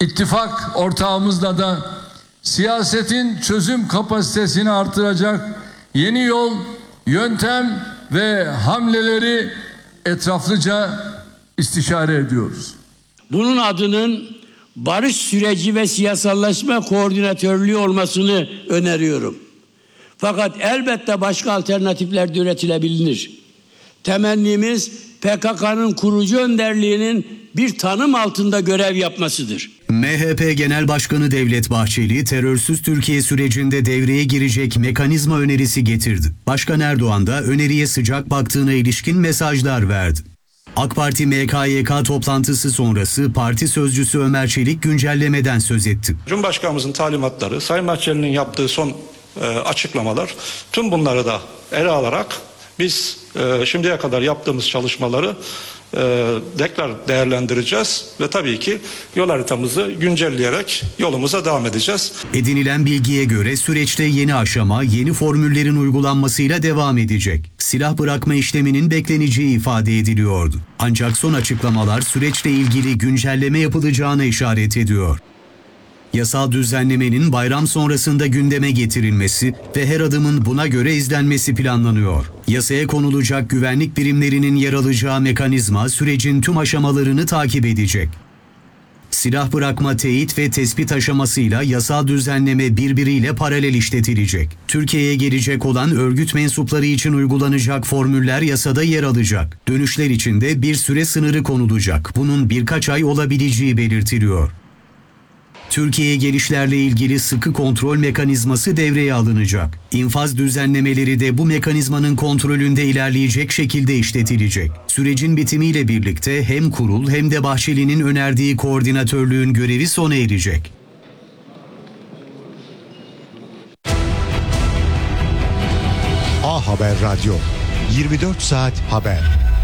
İttifak ortağımızla da siyasetin çözüm kapasitesini artıracak yeni yol, yöntem ve hamleleri etraflıca istişare ediyoruz. Bunun adının barış süreci ve siyasallaşma koordinatörlüğü olmasını öneriyorum. Fakat elbette başka alternatifler de üretilebilir. Temennimiz PKK'nın kurucu önderliğinin bir tanım altında görev yapmasıdır. MHP Genel Başkanı Devlet Bahçeli, terörsüz Türkiye sürecinde devreye girecek mekanizma önerisi getirdi. Başkan Erdoğan da öneriye sıcak baktığına ilişkin mesajlar verdi. AK Parti MKYK toplantısı sonrası parti sözcüsü Ömer Çelik güncellemeden söz etti. Cumhurbaşkanımızın talimatları, Sayın Bahçeli'nin yaptığı son açıklamalar, tüm bunları da ele alarak biz şimdiye kadar yaptığımız çalışmaları tekrar değerlendireceğiz ve tabii ki yol haritamızı güncelleyerek yolumuza devam edeceğiz. Edinilen bilgiye göre süreçte yeni aşama, yeni formüllerin uygulanmasıyla devam edecek. Silah bırakma işleminin bekleneceği ifade ediliyordu. Ancak son açıklamalar süreçle ilgili güncelleme yapılacağına işaret ediyor. Yasal düzenlemenin bayram sonrasında gündeme getirilmesi ve her adımın buna göre izlenmesi planlanıyor. Yasaya konulacak güvenlik birimlerinin yer alacağı mekanizma sürecin tüm aşamalarını takip edecek. Silah bırakma teyit ve tespit aşamasıyla yasal düzenleme birbiriyle paralel işletilecek. Türkiye'ye gelecek olan örgüt mensupları için uygulanacak formüller yasada yer alacak. Dönüşler için de bir süre sınırı konulacak. Bunun birkaç ay olabileceği belirtiliyor. Türkiye'ye gelişlerle ilgili sıkı kontrol mekanizması devreye alınacak. İnfaz düzenlemeleri de bu mekanizmanın kontrolünde ilerleyecek şekilde işletilecek. Sürecin bitimiyle birlikte hem kurul hem de Bahçeli'nin önerdiği koordinatörlüğün görevi sona erecek. A Haber Radyo, 24 saat haber.